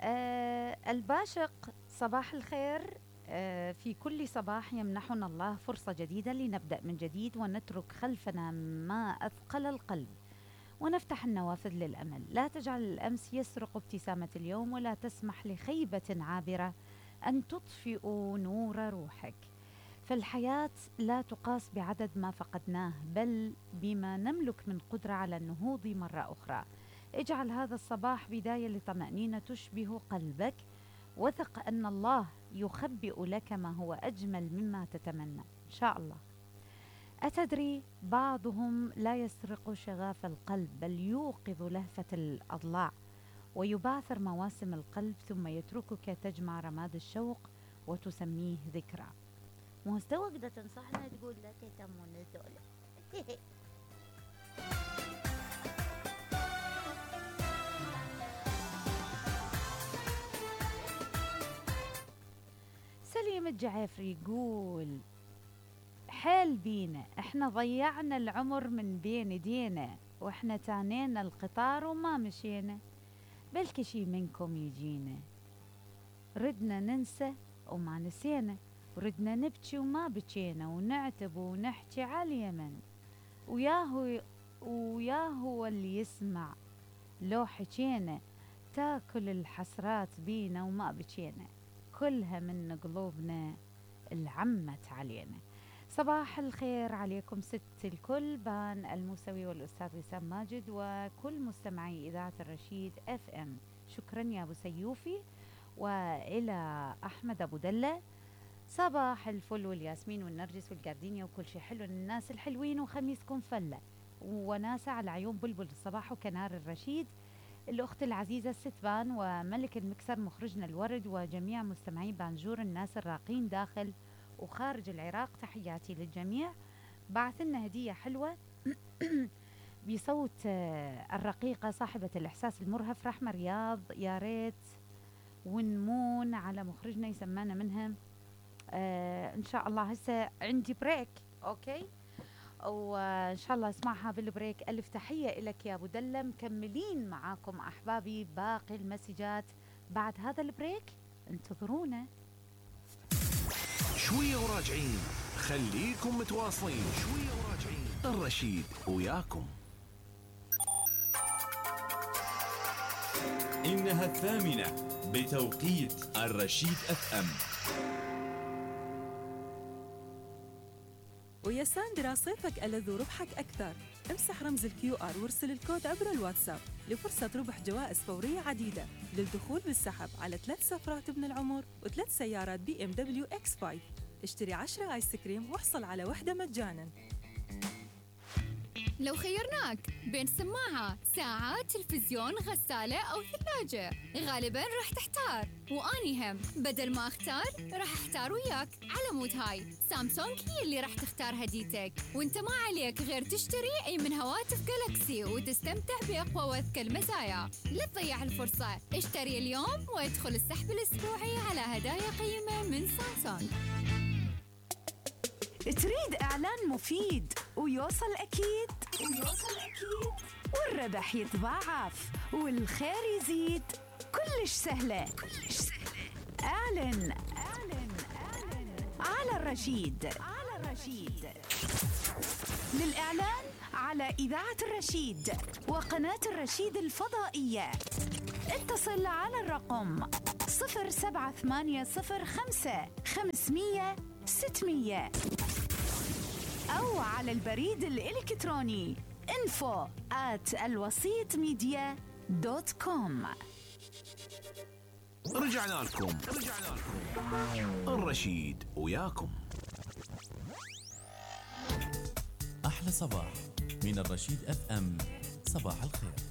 الباشق، صباح الخير. في كل صباح يمنحنا الله فرصة جديدة لنبدأ من جديد ونترك خلفنا ما أثقل القلب ونفتح النوافذ للأمل. لا تجعل الأمس يسرق ابتسامة اليوم، ولا تسمح لخيبة عابرة أن تطفئ نور روحك. فالحياة لا تقاس بعدد ما فقدناه، بل بما نملك من قدرة على النهوض مرة أخرى. اجعل هذا الصباح بداية لطمأنينة تشبه قلبك، وثق أن الله يخبئ لك ما هو أجمل مما تتمنى إن شاء الله. أتدري، بعضهم لا يسرق شغاف القلب، بل يوقظ لهفة الأضلاع ويبعثر مواسم القلب، ثم يتركك تجمع رماد الشوق وتسميه ذكرى. مستوى بدها تنصحنا تقول لا تهتمون الدولة. سليم الجعافري يقول: حال بينا، احنا ضيعنا العمر من بين ايدينا، واحنا تانينا القطار وما مشينا، بلكي شي منكم يجينا. ردنا ننسى وما نسينا، وردنا نبكي وما بكينا، ونعتب ونحكي على اليمن، وياهو اللي يسمع لو حكينا، تاكل الحسرات بينا وما بكينا، كلها من قلوبنا العمت علينا. صباح الخير عليكم ست الكل، بان الموسوي والأستاذ وسام ماجد وكل مستمعي إذاعة الرشيد FM. شكرا يا أبو سيوفي، وإلى أحمد أبو دلة. صباح الفل والياسمين والنرجس والجاردينيا وكل شيء حلو للناس الحلوين، وخميسكم فلة وناسة على عيون بلبل الصباح وكنار الرشيد، الأخت العزيزة الستبان وملك المكسر مخرجنا الورد، وجميع مستمعي بانجور، الناس الراقين داخل وخارج العراق، تحياتي للجميع. بعث لنا هدية حلوة بصوت الرقيقة صاحبة الإحساس المرهف رحمة رياض، يا ريت ونمون على مخرجنا يسمانا منها إن شاء الله. هسه عندي بريك، أوكي، وإن شاء الله اسمعها بالبريك. ألف تحية لك يا أبو دلة. مكملين معاكم أحبابي باقي المسجات بعد هذا البريك، انتظرونا شوية وراجعين. خليكم متواصلين، شوية وراجعين، الرشيد وياكم. إنها 8 بتوقيت الرشيد FM. ويا ساندرا، صيفك ألذ وربحك أكثر. امسح رمز الQR وارسل الكود عبر الواتساب لفرصة ربح جوائز فورية عديدة للدخول بالسحب على 3 سفرات ابن العمر و3 سيارات BMW X5. اشتري 10 آيس كريم واحصل على واحدة مجانا. لو خيرناك بين سماعة، ساعة، تلفزيون، غسالة أو ثلاجة، غالباً راح تحتار، وأني هم بدل ما أختار راح أحتار وياك. على مود هاي سامسونج هي اللي راح تختار هديتك، وانت ما عليك غير تشتري أي من هواتف جالاكسي وتستمتع بأقوى وأذكى المزايا. لا تضيع الفرصة، اشتري اليوم وادخل السحب الأسبوعي على هدايا قيمة من سامسونج. تريد إعلان مفيد ويوصل أكيد والربح يتضاعف والخير يزيد، كلش سهلة. اعلن على الرشيد. للإعلان على إذاعة الرشيد وقناة الرشيد الفضائية اتصل على الرقم 07805 500 600 أو على البريد الإلكتروني info@alwasitmedia.com. رجعنا لكم الرشيد وياكم. أحلى صباح من الرشيد FM. صباح الخير.